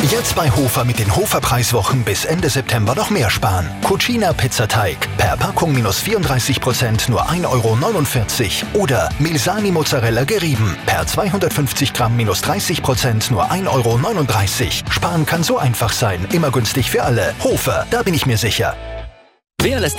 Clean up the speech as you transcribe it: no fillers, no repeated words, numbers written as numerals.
Jetzt bei Hofer mit den Hofer-Preiswochen bis Ende September noch mehr sparen. Cucina Pizzateig per Packung minus 34%, nur 1,49 € oder Milsani Mozzarella gerieben per 250 Gramm minus 30%, nur 1,39 €. Sparen kann so einfach sein, immer günstig für alle. Hofer, da bin ich mir sicher. Wer lässt